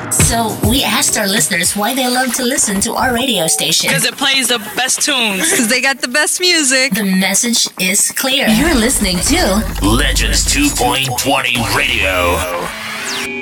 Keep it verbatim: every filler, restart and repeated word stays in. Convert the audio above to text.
So we asked our listeners why they love to listen to our radio station. Because it plays the best tunes. Because they got the best music. The message is clear. You're listening to Legends two point twenty Radio.